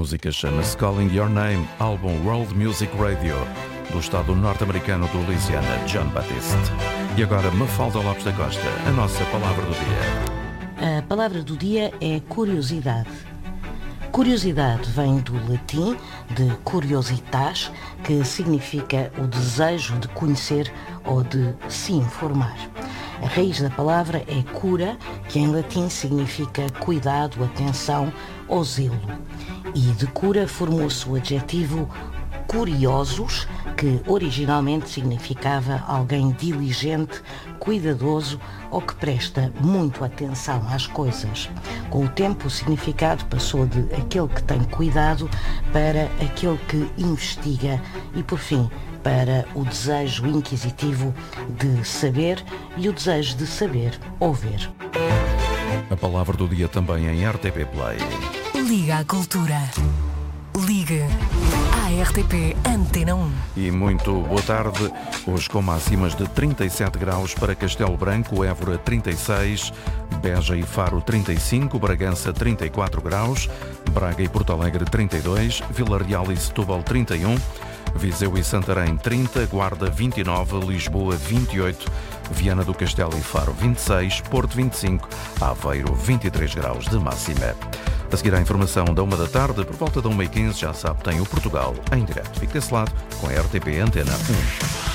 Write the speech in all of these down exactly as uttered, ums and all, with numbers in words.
música chama-se Calling Your Name, álbum World Music Radio, do estado norte-americano do Louisiana, John Baptiste. E agora, Mafalda Lopes da Costa, a nossa palavra do dia. A palavra do dia é curiosidade. Curiosidade vem do latim, de curiositas, que significa o desejo de conhecer ou de se informar. A raiz da palavra é cura, que em latim significa cuidado, atenção ou zelo. E de cura formou-se o adjetivo curiosus, que originalmente significava alguém diligente, cuidadoso ou que presta muito atenção às coisas. Com o tempo, o significado passou de aquele que tem cuidado para aquele que investiga e, por fim, para o desejo inquisitivo de saber e o desejo de saber ouvir. A palavra do dia também em R T P Play. Liga à Cultura. Ligue à R T P Antena um. E muito boa tarde. Hoje com máximas de trinta e sete graus para Castelo Branco, Évora trinta e seis, Beja e Faro trinta e cinco, Bragança trinta e quatro graus, Braga e Porto Alegre trinta e dois, Vila Real e Setúbal trinta e um, Viseu e Santarém trinta, Guarda vinte e nove, Lisboa vinte e oito, Viana do Castelo e Faro vinte e seis, Porto vinte e cinco, Aveiro vinte e três graus de máxima. A seguir à informação da uma da tarde, por volta da uma e quinze, já sabe, tem o Portugal em direto. Fique desse lado com a R T P Antena um.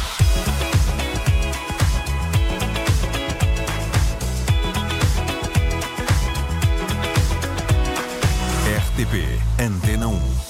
R T P Antena um.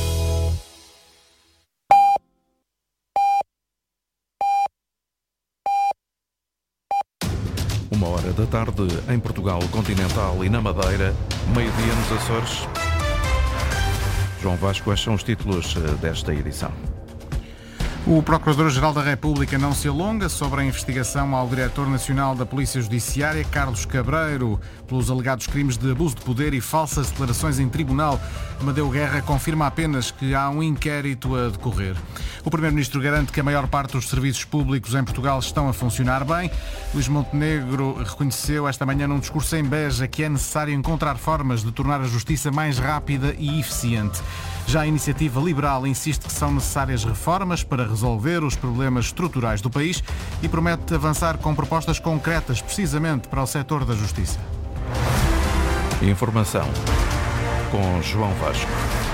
Uma hora da tarde em Portugal continental e na Madeira, meio-dia nos Açores. João Vasco, quais são os títulos desta edição? O Procurador-Geral da República não se alonga sobre a investigação ao Diretor Nacional da Polícia Judiciária, Carlos Cabreiro, pelos alegados crimes de abuso de poder e falsas declarações em tribunal. Amadeu Guerra confirma apenas que há um inquérito a decorrer. O Primeiro-Ministro garante que a maior parte dos serviços públicos em Portugal estão a funcionar bem. Luís Montenegro reconheceu esta manhã num discurso em Beja que é necessário encontrar formas de tornar a justiça mais rápida e eficiente. Já a Iniciativa Liberal insiste que são necessárias reformas para resolver os problemas estruturais do país e promete avançar com propostas concretas precisamente para o setor da justiça. Informação com João Vasco.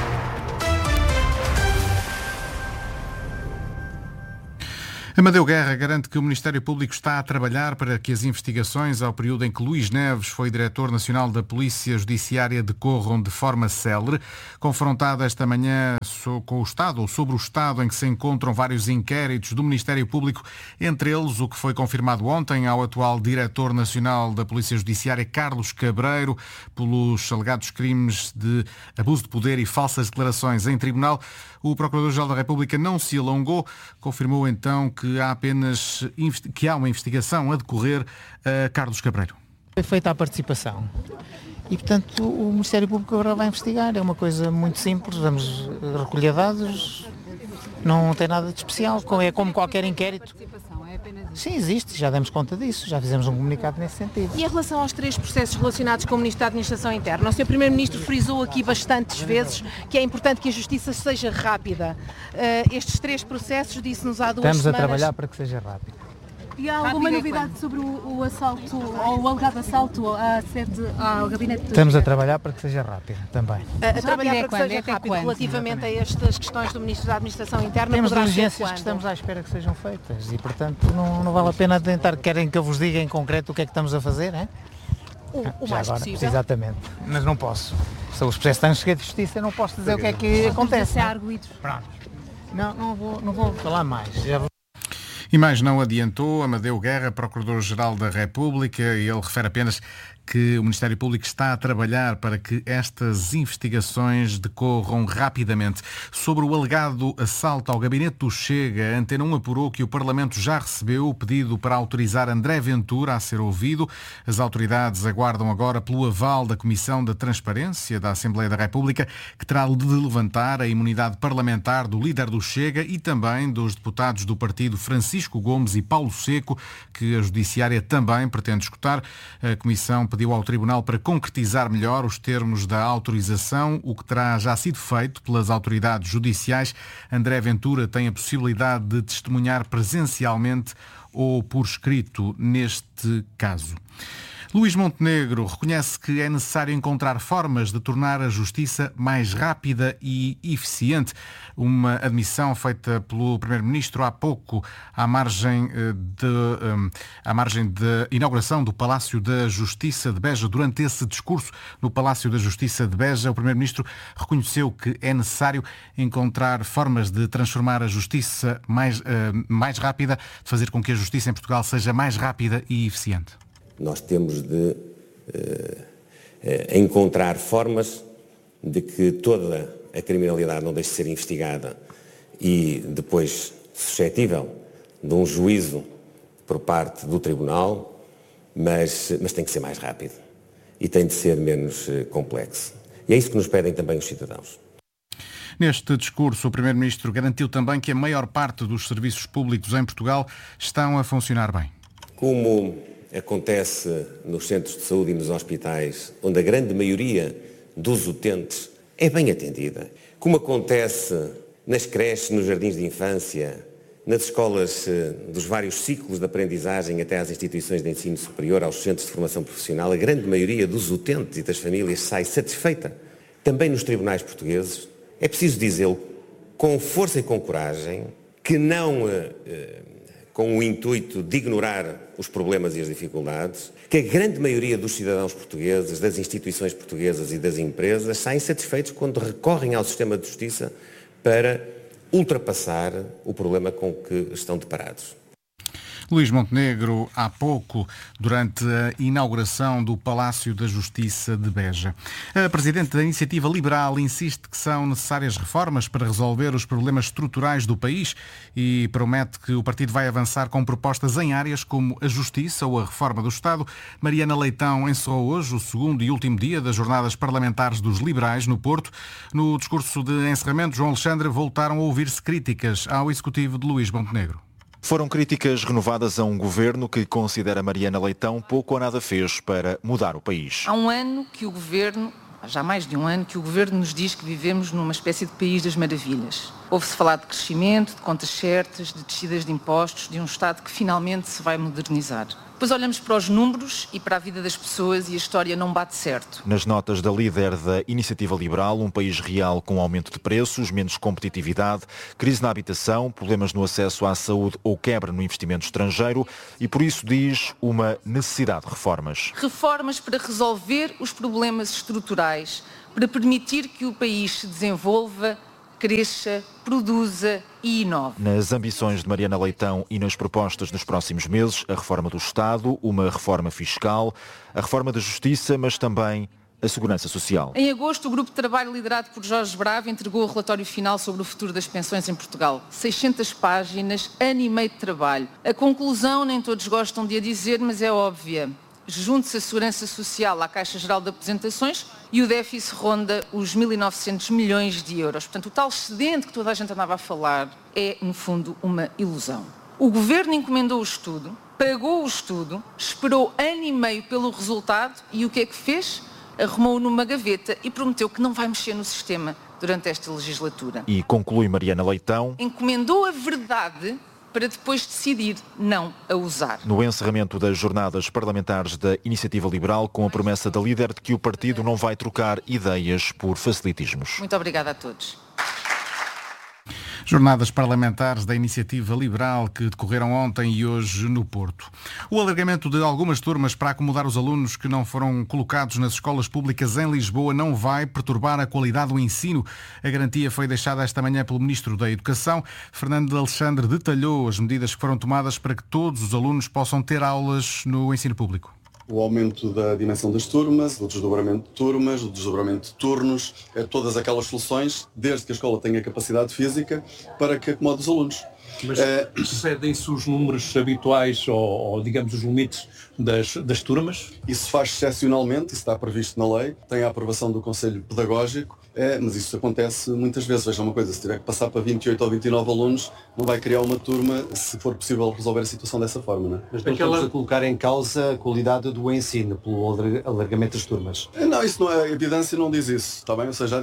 Amadeu Guerra garante que o Ministério Público está a trabalhar para que as investigações ao período em que Luís Neves foi Diretor Nacional da Polícia Judiciária decorram de forma célere. Confrontado esta manhã com o Estado, ou sobre o Estado em que se encontram vários inquéritos do Ministério Público, entre eles o que foi confirmado ontem ao atual Diretor Nacional da Polícia Judiciária, Carlos Cabreiro, pelos alegados crimes de abuso de poder e falsas declarações em tribunal. O Procurador-Geral da República não se alongou, confirmou então que há apenas que há uma investigação a decorrer a Carlos Cabreiro. Foi feita a participação e, portanto, o Ministério Público agora vai investigar. É uma coisa muito simples, vamos recolher dados, não tem nada de especial, é como qualquer inquérito. Sim, existe, já demos conta disso, já fizemos um comunicado nesse sentido. E em relação aos três processos relacionados com o Ministro da Administração Interna, o senhor Primeiro-Ministro frisou aqui bastantes vezes que é importante que a justiça seja rápida. Uh, estes três processos, disse-nos há duas Estamos semanas... a trabalhar para que seja rápido. E há alguma novidade sobre o, o assalto, ou o alegado assalto à sede, ao gabinete... De... Estamos a trabalhar para que seja rápido também. A, a trabalhar para que seja rápido relativamente a estas questões do Ministro da Administração Interna. Temos diligências que estamos à espera que sejam feitas e, portanto, não, não vale a pena tentar, querem que eu vos diga em concreto o que é que estamos a fazer, é? O, o mais agora, possível. Exatamente, mas não posso. Se os processos estão em segredo de justiça, não posso dizer o que é que acontece. Pronto. Não, não vou, não vou falar mais. Já vou... E mais não adiantou Amadeu Guerra, Procurador-Geral da República, e ele refere apenas que o Ministério Público está a trabalhar para que estas investigações decorram rapidamente. Sobre o alegado assalto ao gabinete do Chega, a Antena um apurou que o Parlamento já recebeu o pedido para autorizar André Ventura a ser ouvido. As autoridades aguardam agora pelo aval da Comissão da Transparência da Assembleia da República, que terá de levantar a imunidade parlamentar do líder do Chega e também dos deputados do partido Francisco Gomes e Paulo Seco, que a Judiciária também pretende escutar. A Comissão pediu ao Tribunal para concretizar melhor os termos da autorização, o que terá já sido feito pelas autoridades judiciais. André Ventura tem a possibilidade de testemunhar presencialmente ou por escrito neste caso. Luís Montenegro reconhece que é necessário encontrar formas de tornar a justiça mais rápida e eficiente. Uma admissão feita pelo Primeiro-Ministro há pouco, à margem de, à margem da inauguração do Palácio da Justiça de Beja. Durante esse discurso no Palácio da Justiça de Beja, o Primeiro-Ministro reconheceu que é necessário encontrar formas de transformar a justiça mais, mais rápida, de fazer com que a justiça em Portugal seja mais rápida e eficiente. Nós temos de uh, uh, encontrar formas de que toda a criminalidade não deixe de ser investigada e depois suscetível de um juízo por parte do Tribunal, mas, mas tem que ser mais rápido e tem de ser menos uh, complexo. E é isso que nos pedem também os cidadãos. Neste discurso, o Primeiro-Ministro garantiu também que a maior parte dos serviços públicos em Portugal estão a funcionar bem. Como acontece nos centros de saúde e nos hospitais, onde a grande maioria dos utentes é bem atendida. Como acontece nas creches, nos jardins de infância, nas escolas dos vários ciclos de aprendizagem até às instituições de ensino superior, aos centros de formação profissional, a grande maioria dos utentes e das famílias sai satisfeita. Também nos tribunais portugueses, é preciso dizê-lo com força e com coragem, que não eh, com o intuito de ignorar os problemas e as dificuldades, que a grande maioria dos cidadãos portugueses, das instituições portuguesas e das empresas saem satisfeitos quando recorrem ao sistema de justiça para ultrapassar o problema com que estão deparados. Luís Montenegro, há pouco, durante a inauguração do Palácio da Justiça de Beja. A Presidente da Iniciativa Liberal insiste que são necessárias reformas para resolver os problemas estruturais do país e promete que o partido vai avançar com propostas em áreas como a justiça ou a reforma do Estado. Mariana Leitão encerrou hoje o segundo e último dia das jornadas parlamentares dos liberais no Porto. No discurso de encerramento, João Alexandre, voltaram a ouvir-se críticas ao executivo de Luís Montenegro. Foram críticas renovadas a um governo que considera Mariana Leitão pouco ou nada fez para mudar o país. Há um ano que o governo, já mais de um ano, que o governo nos diz que vivemos numa espécie de país das maravilhas. Ouve-se falar de crescimento, de contas certas, de descidas de impostos, de um Estado que finalmente se vai modernizar. Depois olhamos para os números e para a vida das pessoas e a história não bate certo. Nas notas da líder da Iniciativa Liberal, um país real com aumento de preços, menos competitividade, crise na habitação, problemas no acesso à saúde ou quebra no investimento estrangeiro e, por isso, diz uma necessidade de reformas. Reformas para resolver os problemas estruturais, para permitir que o país se desenvolva, cresça, produza e inove. Nas ambições de Mariana Leitão e nas propostas nos próximos meses, a reforma do Estado, uma reforma fiscal, a reforma da Justiça, mas também a segurança social. Em agosto, o grupo de trabalho liderado por Jorge Bravo entregou o relatório final sobre o futuro das pensões em Portugal. seiscentas páginas, ano e meio de trabalho. A conclusão, nem todos gostam de a dizer, mas é óbvia. Junte-se a Segurança Social à Caixa Geral de Aposentações e o déficit ronda os mil e novecentos milhões de euros. Portanto, o tal excedente que toda a gente andava a falar é, no fundo, uma ilusão. O Governo encomendou o estudo, pagou o estudo, esperou ano e meio pelo resultado e o que é que fez? Arrumou-o numa gaveta e prometeu que não vai mexer no sistema durante esta legislatura. E conclui Mariana Leitão. Encomendou a verdade para depois decidir não a usar. No encerramento das jornadas parlamentares da Iniciativa Liberal, com a promessa da líder de que o partido não vai trocar ideias por facilitismos. Muito obrigada a todos. Jornadas parlamentares da Iniciativa Liberal que decorreram ontem e hoje no Porto. O alargamento de algumas turmas para acomodar os alunos que não foram colocados nas escolas públicas em Lisboa não vai perturbar a qualidade do ensino. A garantia foi deixada esta manhã pelo Ministro da Educação. Fernando Alexandre detalhou as medidas que foram tomadas para que todos os alunos possam ter aulas no ensino público. O aumento da dimensão das turmas, o desdobramento de turmas, o desdobramento de turnos, é todas aquelas soluções, desde que a escola tenha capacidade física, para que acomode os alunos. Mas uh, excedem-se os números habituais ou, ou digamos, os limites das, das turmas? Isso faz excepcionalmente, isso está previsto na lei, tem a aprovação do Conselho Pedagógico, é, mas isso acontece muitas vezes. Veja uma coisa, se tiver que passar para vinte e oito ou vinte e nove alunos, não vai criar uma turma se for possível resolver a situação dessa forma, não é? Mas não estamos a colocar em causa a qualidade do ensino pelo alargamento das turmas? Não, isso não é, a evidência não diz isso, está bem? Ou seja, a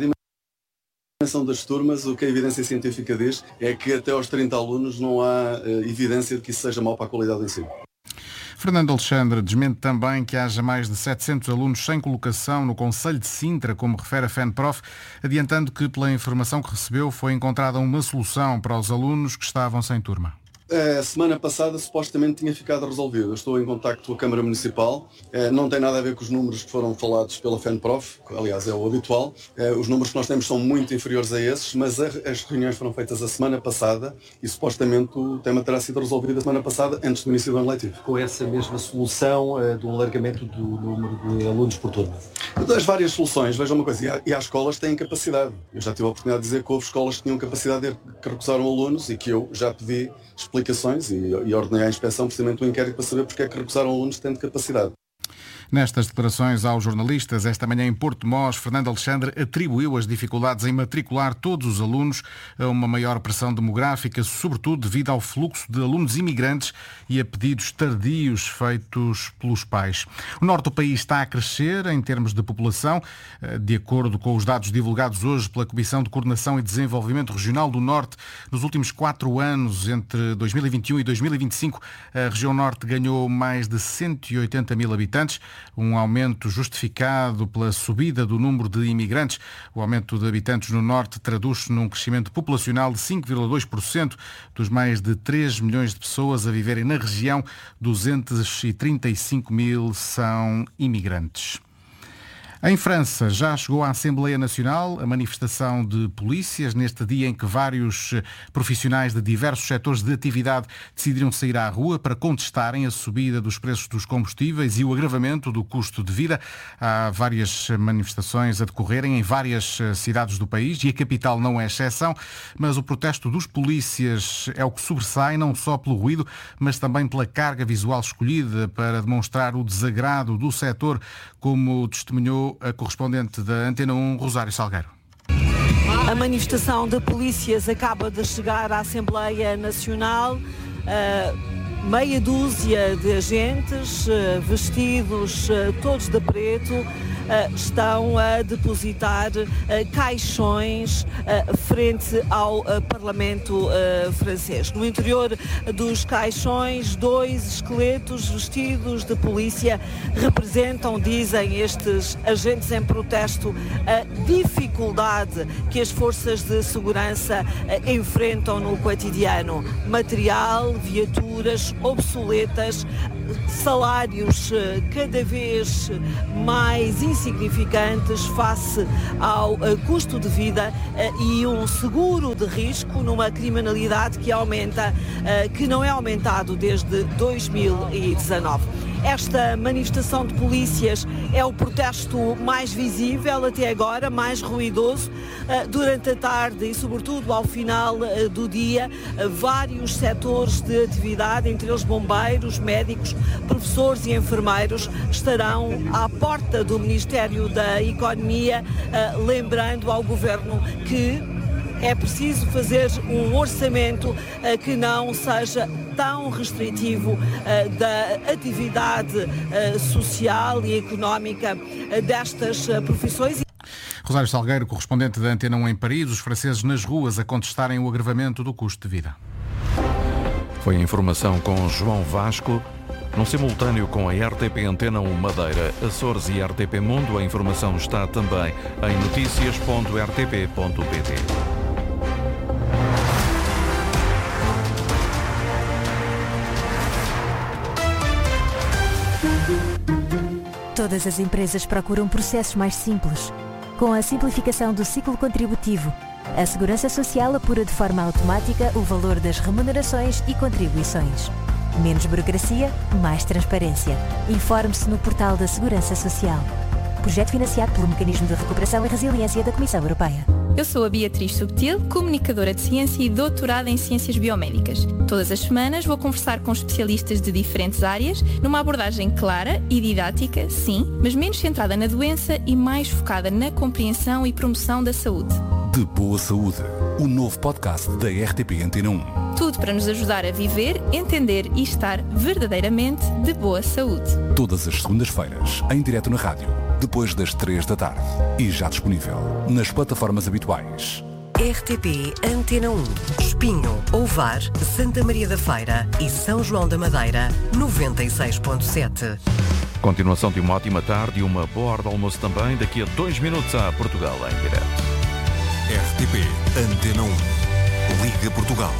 dimensão das turmas, o que a evidência científica diz é que até aos trinta alunos não há uh, evidência de que isso seja mau para a qualidade do ensino. Fernando Alexandre desmente também que haja mais de setecentos alunos sem colocação no Conselho de Sintra, como refere a FENPROF, adiantando que, pela informação que recebeu, foi encontrada uma solução para os alunos que estavam sem turma. A semana passada supostamente tinha ficado resolvido. Eu estou em contacto com a Câmara Municipal. Não tem nada a ver com os números que foram falados pela FENPROF, que aliás é o habitual. Os números que nós temos são muito inferiores a esses, mas as reuniões foram feitas a semana passada e supostamente o tema terá sido resolvido a semana passada, antes do início do ano letivo. Com essa mesma solução do alargamento do número de alunos por turma? Das várias soluções, veja uma coisa, e há, e há escolas que têm capacidade. Eu já tive a oportunidade de dizer que houve escolas que tinham capacidade de que recusaram alunos e que eu já pedi explicações e, e ordenei à inspeção precisamente um inquérito para saber porque é que recusaram alunos tendo capacidade. Nestas declarações aos jornalistas, esta manhã em Porto de Mós, Fernando Alexandre atribuiu as dificuldades em matricular todos os alunos a uma maior pressão demográfica, sobretudo devido ao fluxo de alunos imigrantes e a pedidos tardios feitos pelos pais. O norte do país está a crescer em termos de população. De acordo com os dados divulgados hoje pela Comissão de Coordenação e Desenvolvimento Regional do Norte, nos últimos quatro anos, entre dois mil e vinte e um e dois mil e vinte e cinco, a região norte ganhou mais de cento e oitenta mil habitantes, um aumento justificado pela subida do número de imigrantes. O aumento de habitantes no norte traduz-se num crescimento populacional de cinco vírgula dois por cento dos mais de três milhões de pessoas a viverem na região. duzentos e trinta e cinco mil são imigrantes. Em França, já chegou à Assembleia Nacional a manifestação de polícias neste dia em que vários profissionais de diversos setores de atividade decidiram sair à rua para contestarem a subida dos preços dos combustíveis e o agravamento do custo de vida. Há várias manifestações a decorrerem em várias cidades do país e a capital não é exceção, mas o protesto dos polícias é o que sobressai não só pelo ruído, mas também pela carga visual escolhida para demonstrar o desagrado do setor, como testemunhou a correspondente da Antena um, Rosário Salgueiro. A manifestação de polícias acaba de chegar à Assembleia Nacional. Uh... Meia dúzia de agentes vestidos todos de preto estão a depositar caixões frente ao Parlamento francês. No interior dos caixões, dois esqueletos vestidos de polícia representam, dizem estes agentes em protesto, a dificuldade que as forças de segurança enfrentam no cotidiano. Material, viaturas obsoletas, salários cada vez mais insignificantes face ao custo de vida e um seguro de risco numa criminalidade que aumenta, que não é aumentado desde dois mil e dezanove. Esta manifestação de polícias é o protesto mais visível até agora, mais ruidoso. Durante a tarde e sobretudo ao final do dia, vários setores de atividade, entre eles bombeiros, médicos, professores e enfermeiros, estarão à porta do Ministério da Economia, lembrando ao Governo que é preciso fazer um orçamento uh, que não seja tão restritivo uh, da atividade uh, social e económica uh, destas uh, profissões. Rosário Salgueiro, correspondente da Antena um em Paris, os franceses nas ruas a contestarem o agravamento do custo de vida. Foi a informação com João Vasco. Num simultâneo com a R T P Antena um Madeira, Açores e R T P Mundo, a informação está também em notícias ponto r t p ponto p t. Todas as empresas procuram processos mais simples. Com a simplificação do ciclo contributivo, a Segurança Social apura de forma automática o valor das remunerações e contribuições. Menos burocracia, mais transparência. Informe-se no portal da Segurança Social. Projeto financiado pelo Mecanismo de Recuperação e Resiliência da Comissão Europeia. Eu sou a Beatriz Subtil, comunicadora de ciência e doutorada em ciências biomédicas. Todas as semanas vou conversar com especialistas de diferentes áreas, numa abordagem clara e didática, sim, mas menos centrada na doença e mais focada na compreensão e promoção da saúde. De Boa Saúde, o novo podcast da R T P Antena um. Tudo para nos ajudar a viver, entender e estar verdadeiramente de boa saúde. Todas as segundas-feiras, em direto na rádio, depois das três da tarde. E já disponível nas plataformas habituais. R T P Antena um, Espinho, Ovar, Santa Maria da Feira e São João da Madeira, noventa e seis ponto sete. Continuação de uma ótima tarde e uma boa hora de almoço também. Daqui a dois minutos a Portugal em direto. R T P Antena um. Liga Portugal.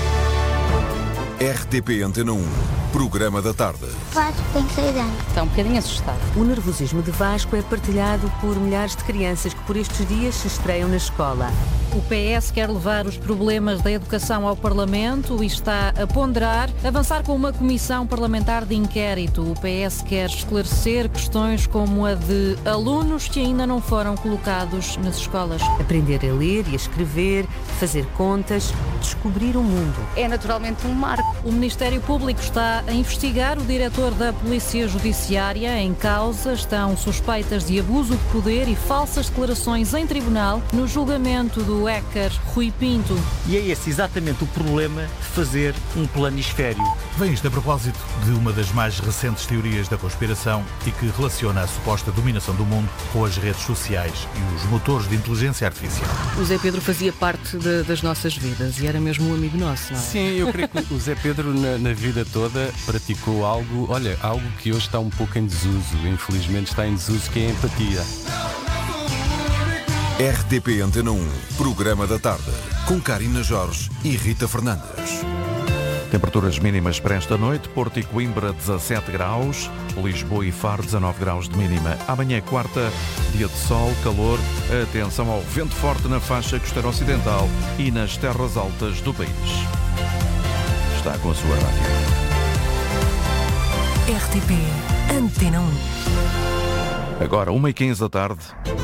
R T P Antena um. Programa da tarde. Vasco tem seis anos. Está um bocadinho assustado. O nervosismo de Vasco é partilhado por milhares de crianças que por estes dias se estreiam na escola. O P S quer levar os problemas da educação ao Parlamento e está a ponderar avançar com uma comissão parlamentar de inquérito. O P S quer esclarecer questões como a de alunos que ainda não foram colocados nas escolas. Aprender a ler e a escrever, fazer contas, descobrir o mundo. É naturalmente um marco. O Ministério Público está a investigar o diretor da Polícia Judiciária. Em causa estão suspeitas de abuso de poder e falsas declarações em tribunal no julgamento do hacker Rui Pinto. E é esse exatamente o problema de fazer um planisfério. Vem isto a propósito de uma das mais recentes teorias da conspiração e que relaciona a suposta dominação do mundo com as redes sociais e os motores de inteligência artificial. O Zé Pedro fazia parte de, das nossas vidas e era mesmo um amigo nosso, não é? Sim, eu creio que o Zé Pedro na, na vida toda praticou algo, olha, algo que hoje está um pouco em desuso, infelizmente está em desuso, que é a empatia. R T P Antena um, Programa da Tarde, com Karina Jorge e Rita Fernandes. Temperaturas mínimas para esta noite: Porto e Coimbra dezassete graus, Lisboa e Faro dezanove graus de mínima. Amanhã é quarta, dia de sol, calor, atenção ao vento forte na faixa costeira ocidental e nas terras altas do país. Está com a sua rádio. R T P Antena um. Agora, uma e quinze da tarde.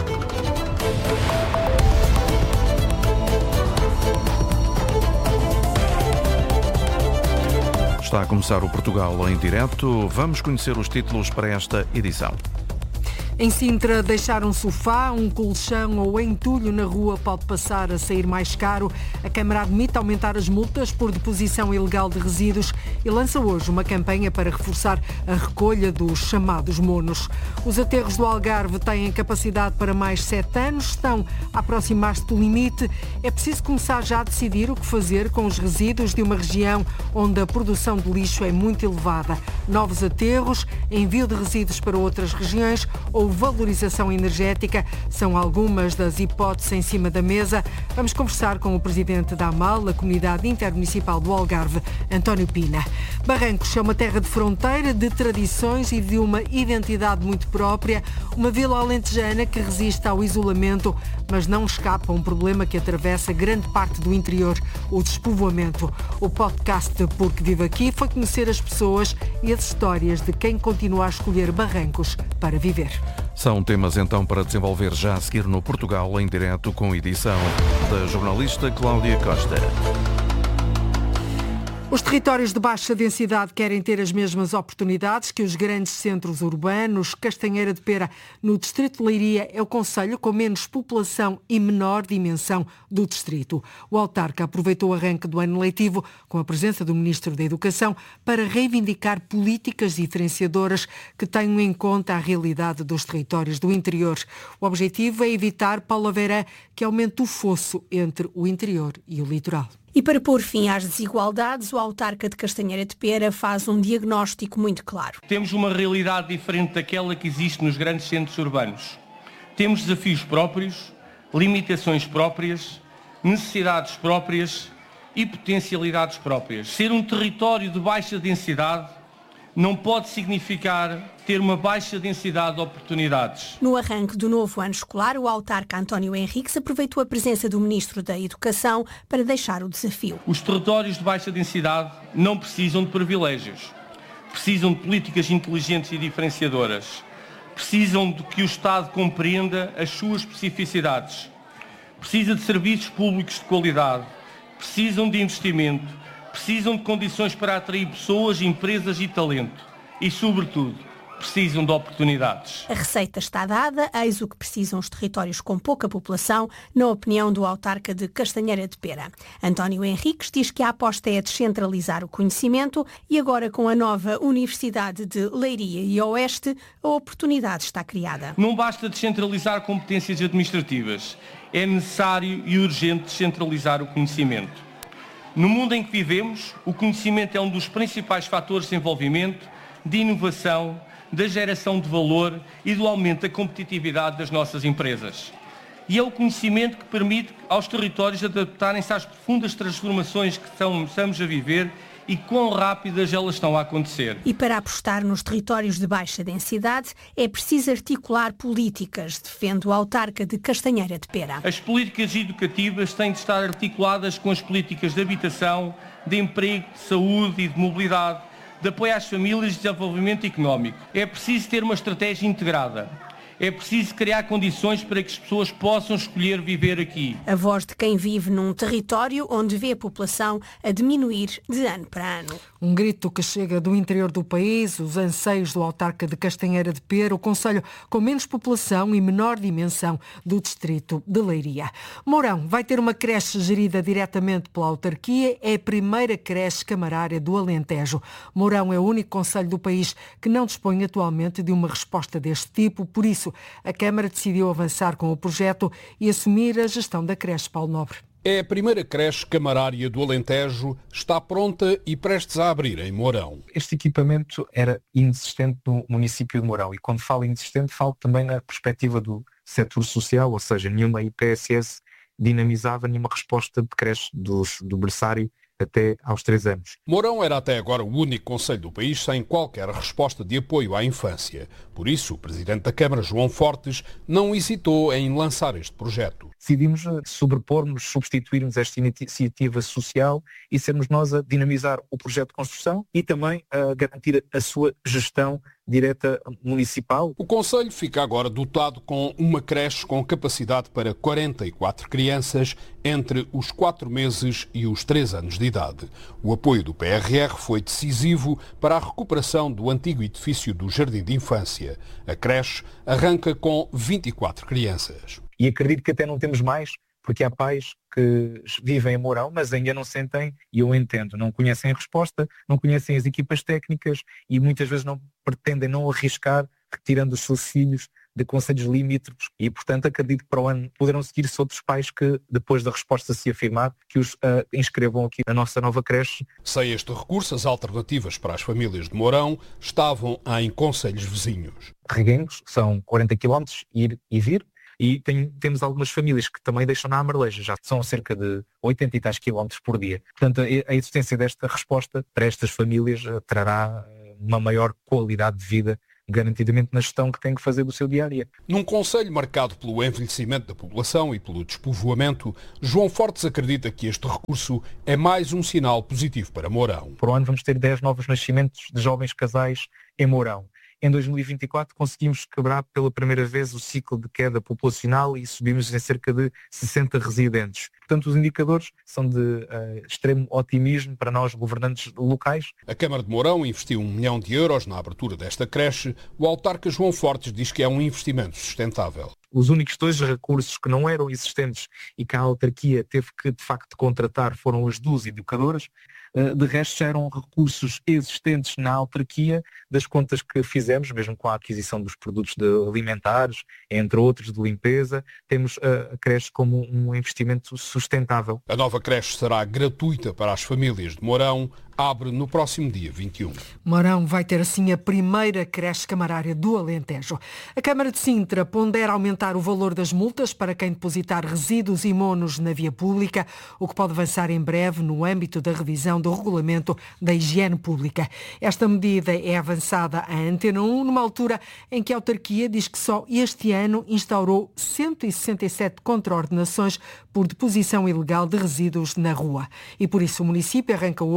Está a começar o Portugal em direto. Vamos conhecer os títulos para esta edição. Em Sintra, deixar um sofá, um colchão ou entulho na rua pode passar a sair mais caro. A Câmara admite aumentar as multas por deposição ilegal de resíduos e lança hoje uma campanha para reforçar a recolha dos chamados monos. Os aterros do Algarve têm capacidade para mais sete anos, estão a aproximar-se do limite. É preciso começar já a decidir o que fazer com os resíduos de uma região onde a produção de lixo é muito elevada. Novos aterros, envio de resíduos para outras regiões ou valorização energética são algumas das hipóteses em cima da mesa. Vamos conversar com o presidente da AMAL, a Comunidade Intermunicipal do Algarve, António Pina. Barrancos é uma terra de fronteira, de tradições e de uma identidade muito própria, uma vila alentejana que resiste ao isolamento, mas não escapa a um problema que atravessa grande parte do interior, o despovoamento. O podcast de Porque Vive Aqui foi conhecer as pessoas e as histórias de quem continua a escolher Barrancos para viver. São temas então para desenvolver já a seguir no Portugal em direto, com edição da jornalista Cláudia Costa. Os territórios de baixa densidade querem ter as mesmas oportunidades que os grandes centros urbanos. Castanheira de Pera, no distrito de Leiria, é o concelho com menos população e menor dimensão do distrito. O autarca aproveitou o arranque do ano letivo, com a presença do Ministro da Educação, para reivindicar políticas diferenciadoras que tenham em conta a realidade dos territórios do interior. O objetivo é evitar, Paula Verã, que aumente o fosso entre o interior e o litoral. E para pôr fim às desigualdades, o autarca de Castanheira de Pera faz um diagnóstico muito claro. Temos uma realidade diferente daquela que existe nos grandes centros urbanos. Temos desafios próprios, limitações próprias, necessidades próprias e potencialidades próprias. Ser um território de baixa densidade não pode significar ter uma baixa densidade de oportunidades. No arranque do novo ano escolar, o autarca António Henriques aproveitou a presença do Ministro da Educação para deixar o desafio. Os territórios de baixa densidade não precisam de privilégios. Precisam de políticas inteligentes e diferenciadoras. Precisam de que o Estado compreenda as suas especificidades. precisa de serviços públicos de qualidade, precisam de investimento, precisam de condições para atrair pessoas, empresas e talento e, sobretudo, precisam de oportunidades. A receita está dada, eis o que precisam os territórios com pouca população, na opinião do autarca de Castanheira de Pera. António Henriques diz que a aposta é descentralizar o conhecimento e agora com a nova Universidade de Leiria e Oeste, a oportunidade está criada. Não basta descentralizar competências administrativas, é necessário e urgente descentralizar o conhecimento. No mundo em que vivemos, o conhecimento é um dos principais fatores de desenvolvimento, de inovação, da geração de valor e do aumento da competitividade das nossas empresas. E é o conhecimento que permite aos territórios adaptarem-se às profundas transformações que estamos a viver e quão rápidas elas estão a acontecer. E para apostar nos territórios de baixa densidade é preciso articular políticas, defende o autarca de Castanheira de Pera. As políticas educativas têm de estar articuladas com as políticas de habitação, de emprego, de saúde e de mobilidade, de apoio às famílias e desenvolvimento económico. É preciso ter uma estratégia integrada. É preciso criar condições para que as pessoas possam escolher viver aqui. A voz de quem vive num território onde vê a população a diminuir de ano para ano. Um grito que chega do interior do país, os anseios do autarca de Castanheira de Pera, o concelho com menos população e menor dimensão do distrito de Leiria. Mourão vai ter uma creche gerida diretamente pela autarquia, é a primeira creche camarária do Alentejo. Mourão é o único concelho do país que não dispõe atualmente de uma resposta deste tipo, por isso a Câmara decidiu avançar com o projeto e assumir a gestão da creche Paulo Nobre. É a primeira creche camarária do Alentejo, está pronta e prestes a abrir em Mourão. Este equipamento era inexistente no município de Mourão e quando falo inexistente falo também na perspectiva do setor social, ou seja, nenhuma I P S S dinamizava nenhuma resposta de creche dos, do berçário até aos três anos. Mourão era até agora o único concelho do país sem qualquer resposta de apoio à infância. Por isso, o Presidente da Câmara, João Fortes, não hesitou em lançar este projeto. Decidimos sobrepor-nos, substituirmos esta iniciativa social e sermos nós a dinamizar o projeto de construção e também a garantir a sua gestão direta municipal. O concelho fica agora dotado com uma creche com capacidade para quarenta e quatro crianças entre os quatro meses e os três anos de idade. O apoio do P R R foi decisivo para a recuperação do antigo edifício do Jardim de Infância. A creche arranca com vinte e quatro crianças. E acredito que até não temos mais, porque há pais que vivem em Mourão, mas ainda não sentem, e eu entendo, não conhecem a resposta, não conhecem as equipas técnicas e muitas vezes não pretendem não arriscar, retirando os seus filhos de concelhos limítrofes. E, portanto, acredito que para o ano poderão seguir-se outros pais que, depois da resposta se afirmar, que os uh, inscrevam aqui na nossa nova creche. Sem este recurso, as alternativas para as famílias de Mourão estavam em concelhos vizinhos. Reguengos são quarenta quilómetros, ir e vir. E tem, temos algumas famílias que também deixam na Amarleja, já são cerca de oitenta e tais quilómetros por dia. Portanto, a, a existência desta resposta para estas famílias uh, trará uma maior qualidade de vida, garantidamente na gestão que tem que fazer do seu dia-a-dia. Num concelho marcado pelo envelhecimento da população e pelo despovoamento, João Fortes acredita que este recurso é mais um sinal positivo para Mourão. Por ano vamos ter dez novos nascimentos de jovens casais em Mourão. Em dois mil e vinte e quatro conseguimos quebrar pela primeira vez o ciclo de queda populacional e subimos em cerca de sessenta residentes. Portanto, os indicadores são de uh, extremo otimismo para nós, governantes locais. A Câmara de Mourão investiu um milhão de euros na abertura desta creche. O autarca João Fortes diz que é um investimento sustentável. Os únicos dois recursos que não eram existentes e que a autarquia teve que, de facto, contratar foram as duas educadoras. De resto, já eram recursos existentes na autarquia das contas que fizemos, mesmo com a aquisição dos produtos de alimentares, entre outros, de limpeza. Temos a creche como um investimento sustentável. A nova creche será gratuita para as famílias de Mourão. Abre no próximo dia vinte e um. Mourão vai ter assim a primeira creche camarária do Alentejo. A Câmara de Sintra pondera aumentar o valor das multas para quem depositar resíduos e monos na via pública, o que pode avançar em breve no âmbito da revisão do regulamento da higiene pública. Esta medida é avançada à Antena um, numa altura em que a autarquia diz que só este ano instaurou cento e sessenta e sete contraordenações por deposição ilegal de resíduos na rua. E por isso o município arranca hoje com a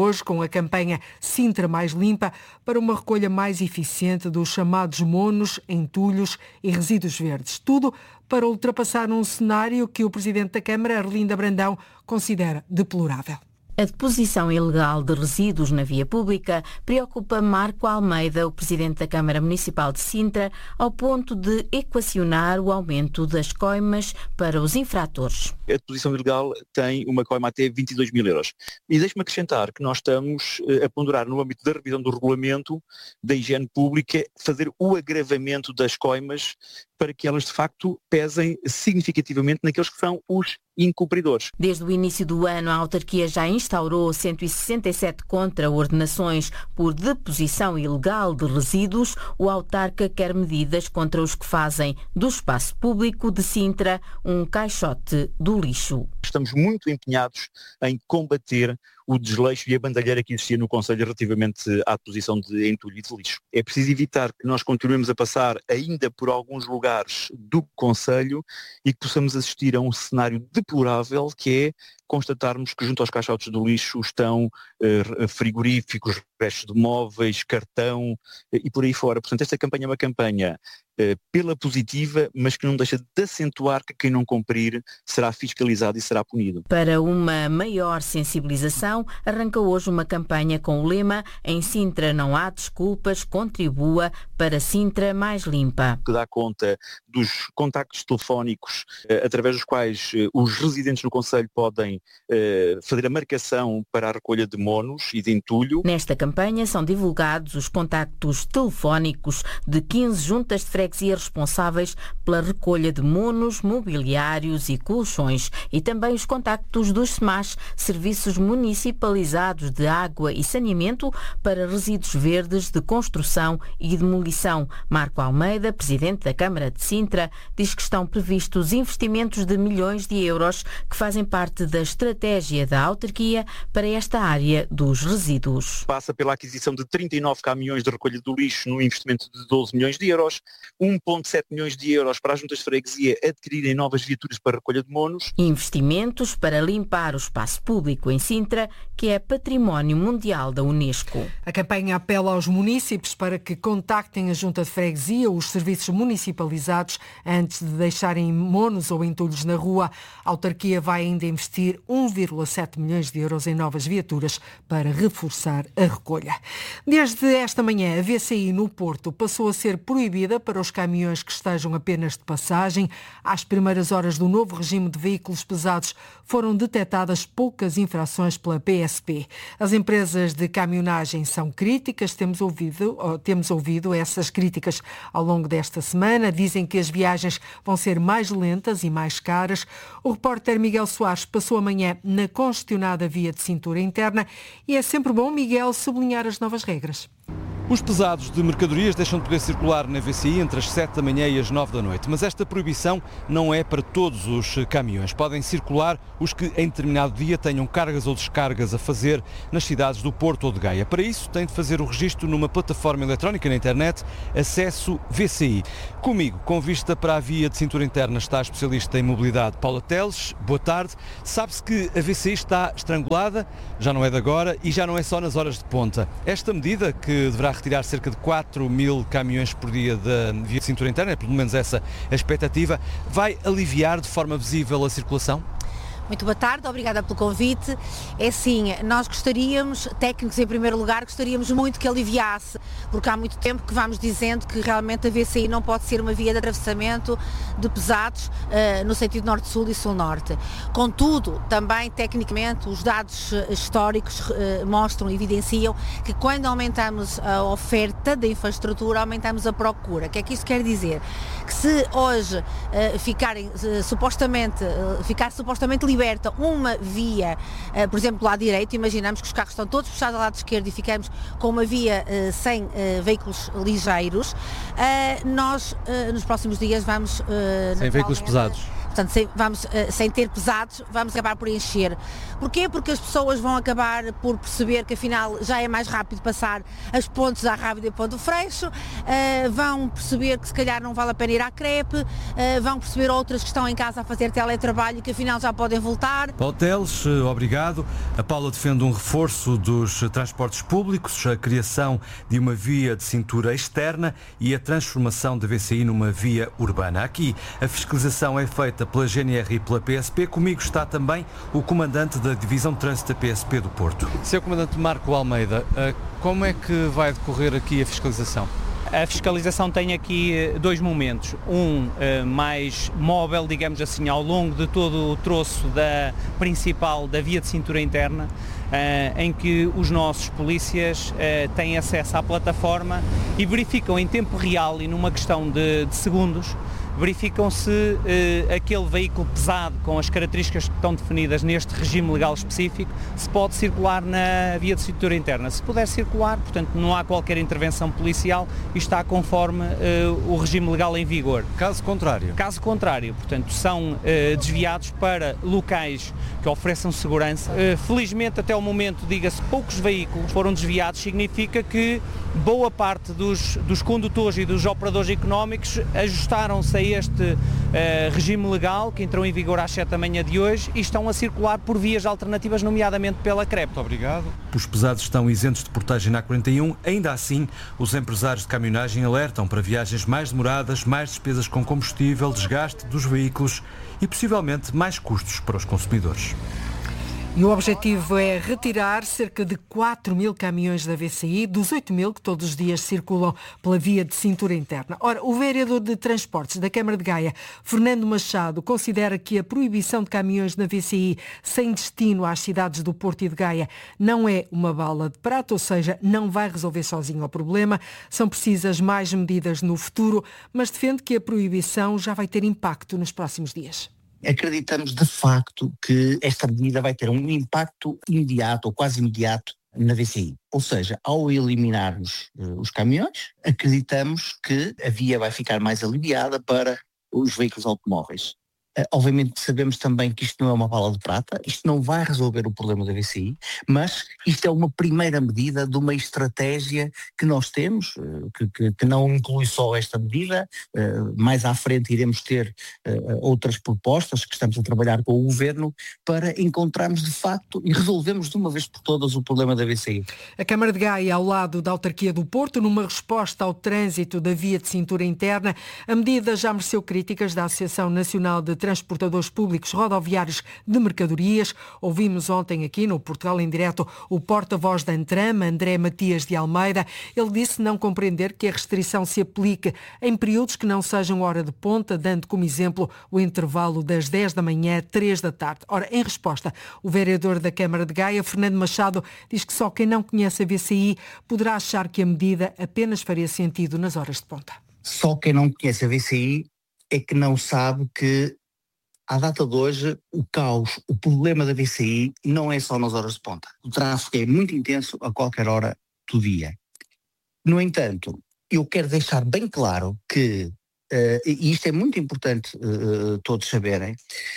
campanha Sintra Mais Limpa para uma recolha mais eficiente dos chamados monos, entulhos e resíduos verdes. Tudo para ultrapassar um cenário que o Presidente da Câmara, Arlinda Brandão, considera deplorável. A deposição ilegal de resíduos na via pública preocupa Marco Almeida, o Presidente da Câmara Municipal de Sintra, ao ponto de equacionar o aumento das coimas para os infratores. A deposição ilegal tem uma coima até vinte e dois mil euros. E deixe-me acrescentar que nós estamos a ponderar no âmbito da revisão do regulamento da higiene pública, fazer o agravamento das coimas para que elas de facto pesem significativamente naqueles que são os incumpridores. Desde o início do ano, a autarquia já instaurou cento e sessenta e sete contraordenações por deposição ilegal de resíduos. O autarca quer medidas contra os que fazem do espaço público de Sintra um caixote do lixo. Estamos muito empenhados em combater o desleixo e a bandalheira que existia no Conselho relativamente à deposição de entulho e de lixo. É preciso evitar que nós continuemos a passar ainda por alguns lugares do Conselho e que possamos assistir a um cenário deplorável, que é constatarmos que junto aos caixotes do lixo estão uh, frigoríficos, restos de móveis, cartão uh, e por aí fora. Portanto, esta campanha é uma campanha uh, pela positiva, mas que não deixa de acentuar que quem não cumprir será fiscalizado e será punido. Para uma maior sensibilização, arranca hoje uma campanha com o lema "Em Sintra não há desculpas, contribua para Sintra mais limpa", que dá conta dos contactos telefónicos uh, através dos quais uh, os residentes no concelho podem Uh, fazer a marcação para a recolha de monos e de entulho. Nesta campanha são divulgados os contactos telefónicos de quinze juntas de freguesia responsáveis pela recolha de monos, mobiliários e colchões, e também os contactos dos S M A S, Serviços Municipalizados de Água e Saneamento, para resíduos verdes de construção e demolição. Marco Almeida, Presidente da Câmara de Sintra, diz que estão previstos investimentos de milhões de euros que fazem parte da estratégia da autarquia para esta área dos resíduos. Passa pela aquisição de trinta e nove caminhões de recolha do lixo num investimento de doze milhões de euros, um vírgula sete milhões de euros para as juntas de freguesia adquirirem novas viaturas para recolha de monos. Investimentos para limpar o espaço público em Sintra, que é património mundial da Unesco. A campanha apela aos munícipes para que contactem a junta de freguesia, os serviços municipalizados, antes de deixarem monos ou entulhos na rua. A autarquia vai ainda investir um vírgula sete milhões de euros em novas viaturas para reforçar a recolha. Desde esta manhã, a V C I no Porto passou a ser proibida para os caminhões que estejam apenas de passagem. Às primeiras horas do novo regime de veículos pesados foram detectadas poucas infrações pela P S P. As empresas de caminhonagem são críticas, temos ouvido, temos ouvido essas críticas ao longo desta semana. Dizem que as viagens vão ser mais lentas e mais caras. O repórter Miguel Soares passou amanhã na congestionada via de cintura interna e é sempre bom, Miguel, sublinhar as novas regras. Os pesados de mercadorias deixam de poder circular na V C I entre as sete da manhã e as nove da noite, mas esta proibição não é para todos os caminhões. Podem circular os que em determinado dia tenham cargas ou descargas a fazer nas cidades do Porto ou de Gaia. Para isso, tem de fazer o registro numa plataforma eletrónica na internet, Acesso V C I. Comigo, com vista para a via de cintura interna, está a especialista em mobilidade Paula Teles. Boa tarde. Sabe-se que a V C I está estrangulada, já não é de agora e já não é só nas horas de ponta. Esta medida, que deverá retirar cerca de quatro mil caminhões por dia da via de cintura interna, é pelo menos essa a expectativa, vai aliviar de forma visível a circulação? Muito boa tarde, obrigada pelo convite. É sim, nós gostaríamos, técnicos em primeiro lugar, gostaríamos muito que aliviasse, porque há muito tempo que vamos dizendo que realmente a V C I não pode ser uma via de atravessamento de pesados uh, no sentido norte-sul e sul-norte. Contudo, também tecnicamente os dados históricos uh, mostram e evidenciam que quando aumentamos a oferta da infraestrutura, aumentamos a procura. O que é que isso quer dizer? Que se hoje uh, ficarem uh, supostamente, uh, ficar supostamente livre liberta uma via, uh, por exemplo, do lado direito, imaginamos que os carros estão todos puxados ao lado esquerdo e ficamos com uma via uh, sem uh, veículos ligeiros, uh, nós uh, nos próximos dias vamos... Uh, sem veículos pesados. portanto, sem, vamos, sem ter pesados, vamos acabar por encher. Porquê? Porque as pessoas vão acabar por perceber que afinal já é mais rápido passar as pontes à Rábida e Ponte do Freixo, uh, vão perceber que se calhar não vale a pena ir à crepe, uh, vão perceber outras que estão em casa a fazer teletrabalho que afinal já podem voltar. Paulo Teles, obrigado. A Paula defende um reforço dos transportes públicos, a criação de uma via de cintura externa e a transformação da V C I numa via urbana. Aqui a fiscalização é feita pela G N R e pela P S P. Comigo está também o comandante da Divisão de Trânsito da P S P do Porto. senhor Comandante Marco Almeida, como é que vai decorrer aqui a fiscalização? A fiscalização tem aqui dois momentos. Um uh, mais móvel, digamos assim, ao longo de todo o troço da principal da via de cintura interna, uh, em que os nossos polícias uh, têm acesso à plataforma e verificam em tempo real e numa questão de, de segundos, verificam se uh, aquele veículo pesado com as características que estão definidas neste regime legal específico se pode circular na via de cintura interna. Se puder circular, portanto não há qualquer intervenção policial e está conforme uh, o regime legal em vigor. Caso contrário? Caso contrário, portanto são uh, desviados para locais que ofereçam segurança. Uh, felizmente até o momento, diga-se, poucos veículos foram desviados, significa que boa parte dos, dos condutores e dos operadores económicos ajustaram-se a este uh, regime legal que entrou em vigor às sete da manhã de hoje e estão a circular por vias alternativas, nomeadamente pela crepe. Muito obrigado. Os pesados estão isentos de portagem na A quarenta e um. Ainda assim, os empresários de caminhonagem alertam para viagens mais demoradas, mais despesas com combustível, desgaste dos veículos e possivelmente mais custos para os consumidores. E o objetivo é retirar cerca de quatro mil caminhões da V C I, dos oito mil que todos os dias circulam pela via de cintura interna. Ora, o vereador de Transportes da Câmara de Gaia, Fernando Machado, considera que a proibição de caminhões na V C I sem destino às cidades do Porto e de Gaia não é uma bala de prata, ou seja, não vai resolver sozinho o problema. São precisas mais medidas no futuro, mas defende que a proibição já vai ter impacto nos próximos dias. Acreditamos de facto que esta medida vai ter um impacto imediato ou quase imediato na V C I. Ou seja, ao eliminarmos uh, os caminhões, acreditamos que a via vai ficar mais aliviada para os veículos automóveis. Uh, obviamente sabemos também que isto não é uma bala de prata, isto não vai resolver o problema da V C I, mas isto é uma primeira medida de uma estratégia que nós temos, uh, que, que, que não inclui só esta medida. Uh, mais à frente iremos ter uh, outras propostas que estamos a trabalhar com o Governo para encontrarmos de facto e resolvermos de uma vez por todas o problema da V C I. A Câmara de Gaia, ao lado da autarquia do Porto, numa resposta ao trânsito da via de cintura interna, a medida já mereceu críticas da Associação Nacional de Transportadores Públicos Rodoviários de Mercadorias. Ouvimos ontem aqui no Portugal em Direto o porta-voz da Antram, André Matias de Almeida. Ele disse não compreender que a restrição se aplique em períodos que não sejam hora de ponta, dando como exemplo o intervalo das dez da manhã, três da tarde. Ora, em resposta, o vereador da Câmara de Gaia, Fernando Machado, diz que só quem não conhece a V C I poderá achar que a medida apenas faria sentido nas horas de ponta. Só quem não conhece a V C I é que não sabe que à data de hoje, o caos, o problema da V C I não é só nas horas de ponta. O tráfego é muito intenso a qualquer hora do dia. No entanto, eu quero deixar bem claro que, uh, e isto é muito importante uh, todos saberem,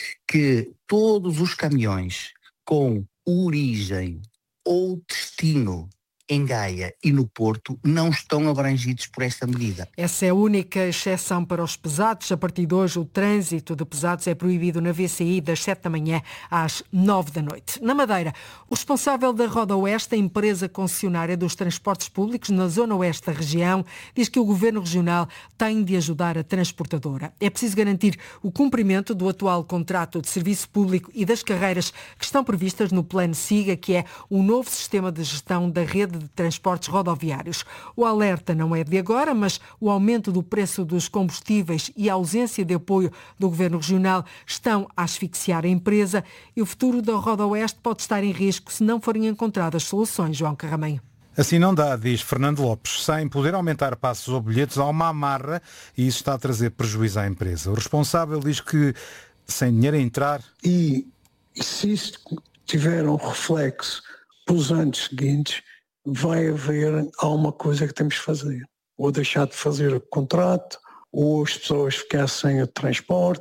que todos os caminhões com origem ou destino em Gaia e no Porto não estão abrangidos por esta medida. Essa é a única exceção para os pesados. A partir de hoje, o trânsito de pesados é proibido na V C I das sete da manhã às nove da noite. Na Madeira, o responsável da Roda Oeste, a empresa concessionária dos transportes públicos na zona oeste da região, diz que o Governo Regional tem de ajudar a transportadora. É preciso garantir o cumprimento do atual contrato de serviço público e das carreiras que estão previstas no Plano SIGA, que é o novo sistema de gestão da rede de transportes rodoviários. O alerta não é de agora, mas o aumento do preço dos combustíveis e a ausência de apoio do Governo Regional estão a asfixiar a empresa e o futuro da Roda Oeste pode estar em risco se não forem encontradas soluções. João Carramanho. Assim não dá, diz Fernando Lopes. Sem poder aumentar passos ou bilhetes, há uma amarra e isso está a trazer prejuízo à empresa. O responsável diz que sem dinheiro a entrar... E se isso tiver um reflexo para os anos seguintes, vai haver alguma coisa que temos que fazer. Ou deixar de fazer o contrato, ou as pessoas ficarem sem o transporte,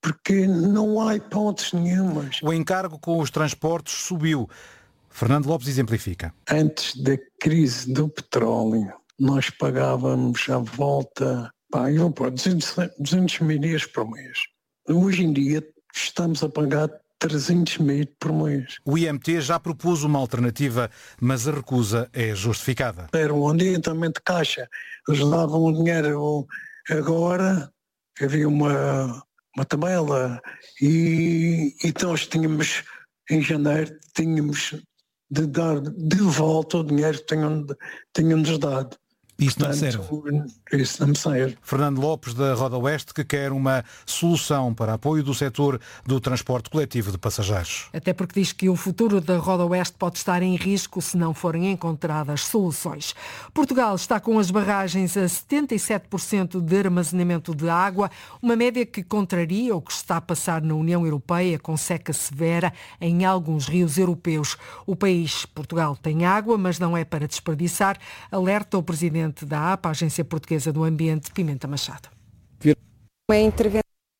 porque não há hipóteses nenhumas. O encargo com os transportes subiu. Fernando Lopes exemplifica. Antes da crise do petróleo, nós pagávamos à volta, pá, eu vou pôr duzentos mil por mês. Hoje em dia estamos a pagar trezentos mil por mês. O I M T já propôs uma alternativa, mas a recusa é justificada. Era um adiantamento de caixa. Eles davam o dinheiro agora, havia uma, uma tabela e, e nós tínhamos, em janeiro, tínhamos de dar de volta o dinheiro que tinham, tinham-nos dado. Isso não Portanto, serve. Isso não serve. Fernando Lopes, da Roda Oeste, que quer uma solução para apoio do setor do transporte coletivo de passageiros. Até porque diz que o futuro da Roda Oeste pode estar em risco se não forem encontradas soluções. Portugal está com as barragens a setenta e sete por cento de armazenamento de água, uma média que contraria o que está a passar na União Europeia, com seca severa em alguns rios europeus. O país, Portugal, tem água, mas não é para desperdiçar, alerta o presidente da A P A, Agência Portuguesa do Ambiente, Pimenta Machado. Uma intervenção.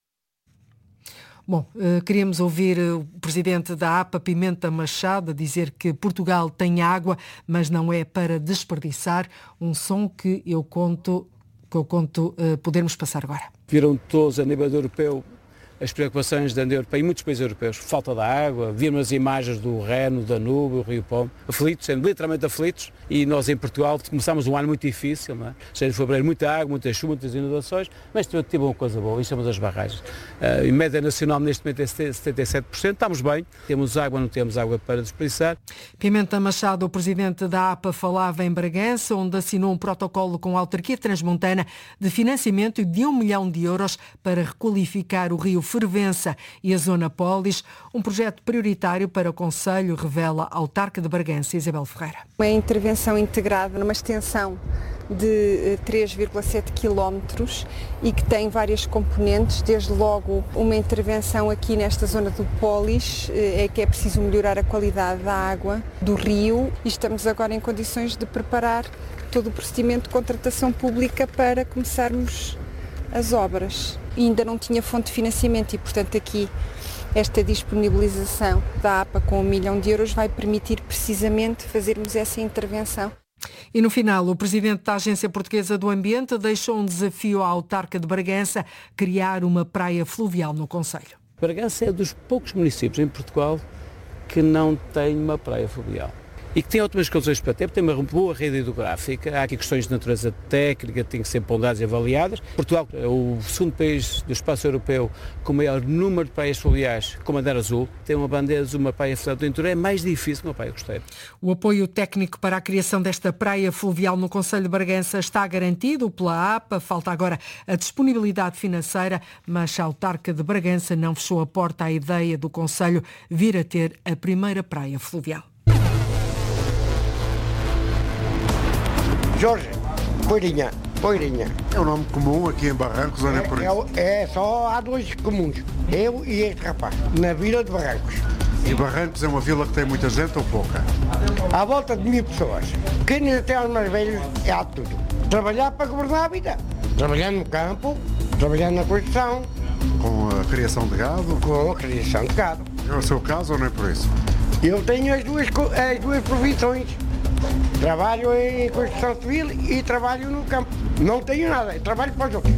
Bom, queríamos ouvir o presidente da A P A, Pimenta Machado, dizer que Portugal tem água, mas não é para desperdiçar. Um som que eu conto, que eu conto podermos passar agora. Viram todos a nível europeu as preocupações da União Europeia e muitos países europeus, falta da água, viram as imagens do Reno, do Danúbio, do Rio Pombo, aflitos, sendo literalmente aflitos, e nós em Portugal começámos um ano muito difícil, não é? Cheio de fevereiro, muita água, muita chuva, muitas inundações, mas tive uma coisa boa, e chamamos as barragens. Uh, em média nacional neste momento é setenta e sete por cento, estamos bem, temos água, não temos água para desperdiçar. Pimenta Machado, o presidente da A P A, falava em Bragança, onde assinou um protocolo com a autarquia transmontana de financiamento de um milhão de euros para requalificar o rio Fervença e a Zona Polis, um projeto prioritário para o Conselho, revela a autarca de Bragança, Isabel Ferreira. Uma intervenção integrada numa extensão de três vírgula sete quilómetros e que tem várias componentes, desde logo uma intervenção aqui nesta zona do Polis, é que é preciso melhorar a qualidade da água do rio e estamos agora em condições de preparar todo o procedimento de contratação pública para começarmos as obras. E ainda não tinha fonte de financiamento e, portanto, aqui esta disponibilização da A P A com um milhão de euros vai permitir precisamente fazermos essa intervenção. E no final, o presidente da Agência Portuguesa do Ambiente deixou um desafio à autarca de Bragança, criar uma praia fluvial no concelho. Bragança é dos poucos municípios em Portugal que não tem uma praia fluvial. E que tem ótimas condições para ter, tem uma boa rede hidrográfica, há aqui questões de natureza técnica que têm que ser ponderadas e avaliadas. Portugal é o segundo país do espaço europeu com o maior número de praias fluviais com bandeira azul. Tem uma bandeira azul, uma praia fluvial do interior, é mais difícil que uma praia costeira. O apoio técnico para a criação desta praia fluvial no concelho de Bragança está garantido pela A P A, falta agora a disponibilidade financeira, mas a autarca de Bragança não fechou a porta à ideia do concelho vir a ter a primeira praia fluvial. Jorge, Poeirinha, Poeirinha. É um nome comum aqui em Barrancos, ou não é por isso? É, é só há dois comuns, eu e este rapaz, na vila de Barrancos. E Barrancos é uma vila que tem muita gente ou pouca? À volta de mil pessoas. Pequenos até aos mais velhos, é há tudo. Trabalhar para governar a vida. Trabalhar no campo, trabalhar na construção. Com a criação de gado? Com a criação de gado. É o seu caso ou não é por isso? Eu tenho as duas, as duas profissões. Trabalho em construção civil e trabalho no campo. Não tenho nada, trabalho para os outros.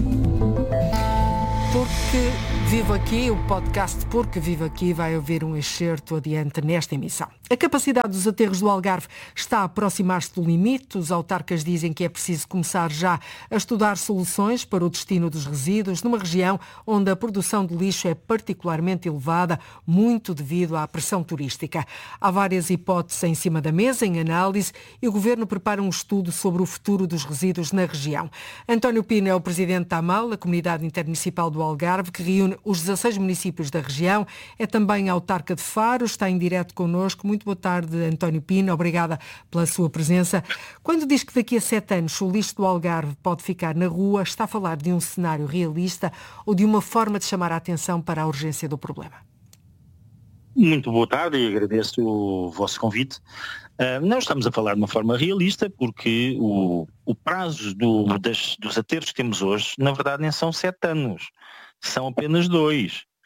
Porque vivo aqui, o podcast Porque Vivo Aqui vai ouvir um excerto adiante nesta emissão. A capacidade dos aterros do Algarve está a aproximar-se do limite. Os autarcas dizem que é preciso começar já a estudar soluções para o destino dos resíduos numa região onde a produção de lixo é particularmente elevada, muito devido à pressão turística. Há várias hipóteses em cima da mesa, em análise, e o Governo prepara um estudo sobre o futuro dos resíduos na região. António Pina é o presidente da AMAL, a Comunidade Intermunicipal do Algarve, que reúne os dezasseis municípios da região. É também a autarca de Faro, está em direto connosco. Muito boa tarde, António Pina, obrigada pela sua presença. Quando diz que daqui a sete anos o lixo do Algarve pode ficar na rua, está a falar de um cenário realista ou de uma forma de chamar a atenção para a urgência do problema? Muito boa tarde e agradeço o vosso convite. Uh, nós estamos a falar de uma forma realista porque o, o prazo do, das, dos aterros que temos hoje, na verdade, nem são sete anos, são apenas dois.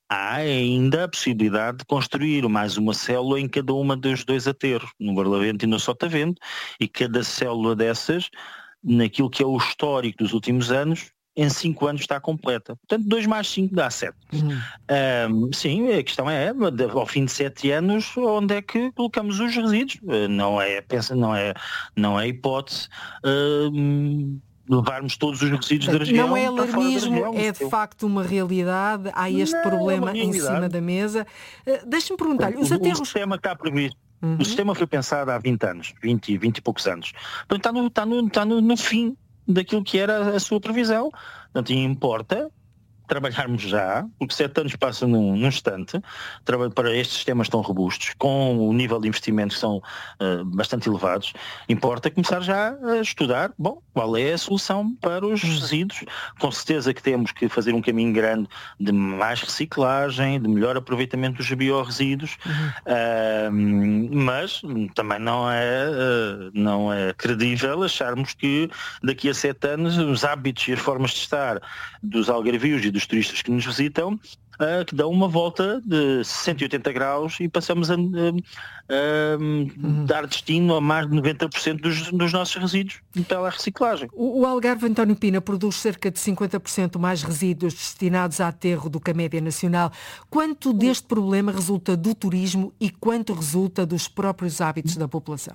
há ainda a possibilidade de construir mais uma célula em cada uma dos dois aterros, no Barlavento e no Sotavento, e cada célula dessas, naquilo que é o histórico dos últimos anos, em cinco anos está completa. Portanto, dois mais cinco dá sete. Uhum. Um, sim, a questão é, ao fim de sete anos, onde é que colocamos os resíduos? Não é, pensa, não é, não é hipótese um, levarmos todos os resíduos da região. Não é alarmismo, é de facto uma realidade. Há este não, problema é em cima da mesa. Uh, Deixe-me perguntar-lhe, os aterros... O sistema está previsto. Uhum. O sistema foi pensado há vinte anos, vinte, vinte e poucos anos. Portanto, está no, está no, está no, no fim daquilo que era a sua previsão. Portanto, importa trabalharmos já, porque sete anos passam num, num instante, para estes sistemas tão robustos, com o nível de investimentos que são uh, bastante elevados, importa começar já a estudar, bom, qual é a solução para os resíduos. Com certeza que temos que fazer um caminho grande de mais reciclagem, de melhor aproveitamento dos biorresíduos, uhum. uh, mas também não é, uh, não é credível acharmos que daqui a sete anos os hábitos e as formas de estar dos algarvios e dos turistas que nos visitam, uh, que dão uma volta de cento e oitenta graus e passamos a, a, a uhum. dar destino a mais de noventa por cento dos, dos nossos resíduos pela reciclagem. O, o Algarve, António Pina, produz cerca de cinquenta por cento mais resíduos destinados a aterro do que a média nacional. Quanto deste problema resulta do turismo e quanto resulta dos próprios hábitos da população?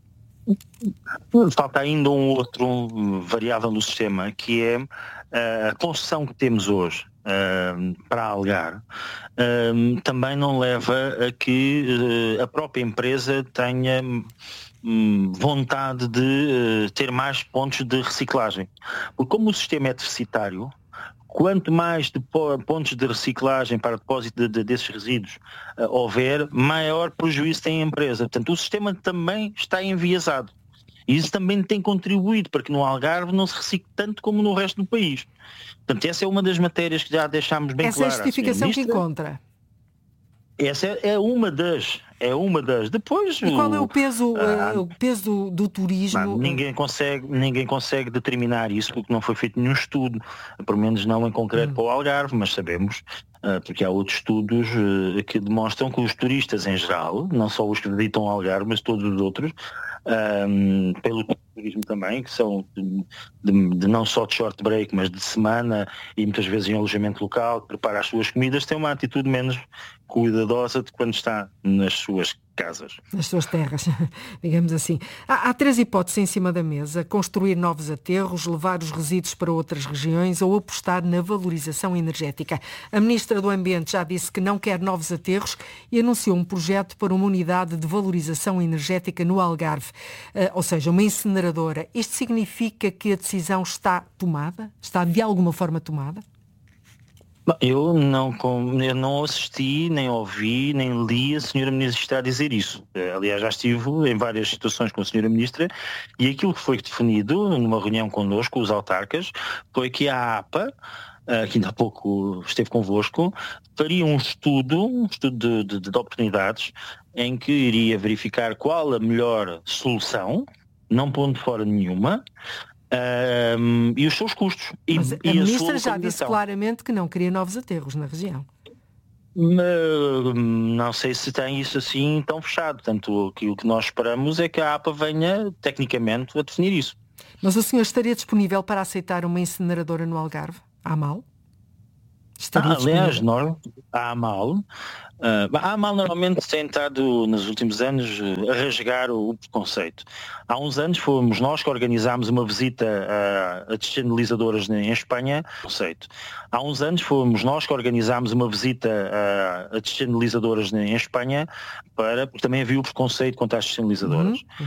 Falta ainda um outro variável no sistema, que é a concessão que temos hoje uh, para Algarve, uh, também não leva a que uh, a própria empresa tenha um, vontade de uh, ter mais pontos de reciclagem. Porque como o sistema é deficitário, quanto mais de pontos de reciclagem para depósito de, de, desses resíduos uh, houver, maior prejuízo tem a empresa. Portanto, o sistema também está enviesado. E isso também tem contribuído para que no Algarve não se recicle tanto como no resto do país. Portanto, essa é uma das matérias que já deixámos bem clara. Essa é a justificação que encontra? Essa é, é uma das. É uma das. Depois, e qual é o peso, ah, uh, o peso do, do turismo? Não, ninguém, consegue, ninguém consegue determinar isso porque não foi feito nenhum estudo, pelo menos não em concreto hum. para o Algarve, mas sabemos, uh, porque há outros estudos uh, que demonstram que os turistas em geral, não só os que visitam o Algarve, mas todos os outros, um, pelo turismo também, que são de, de, de não só de short break, mas de semana e muitas vezes em alojamento local, que prepara as suas comidas, têm uma atitude menos cuidadosa de quando está nas suas casas. Nas suas terras, digamos assim. Há, há três hipóteses em cima da mesa: construir novos aterros, levar os resíduos para outras regiões ou apostar na valorização energética. A Ministra do Ambiente já disse que não quer novos aterros e anunciou um projeto para uma unidade de valorização energética no Algarve, uh, ou seja, uma incineradora. Isto significa que a decisão está tomada? Está de alguma forma tomada? Eu não, eu não assisti, nem ouvi, nem li a senhora Ministra dizer isso. Aliás, já estive em várias situações com a senhora Ministra e aquilo que foi definido numa reunião connosco, os autarcas, foi que a APA, que ainda há pouco esteve convosco, faria um estudo, um estudo de, de, de oportunidades, em que iria verificar qual a melhor solução, não pondo fora nenhuma, Um, e os seus custos. E, Mas a e Ministra a já disse claramente que não queria novos aterros na região. Não sei se tem isso assim tão fechado. Portanto, o que, o que nós esperamos é que a APA venha, tecnicamente, a definir isso. Mas o senhor estaria disponível para aceitar uma incineradora no Algarve? Há mal? Ah, aliás, nós, há mal. Uh, há mal normalmente tem estado nos últimos anos a rasgar o, o preconceito. Há uns anos fomos nós que organizámos uma visita a, a descentralizadoras em Espanha. Conceito. Há uns anos fomos nós que organizámos uma visita a, a descentralizadoras em Espanha, para, porque também havia o preconceito quanto às descentralizadoras. Uhum.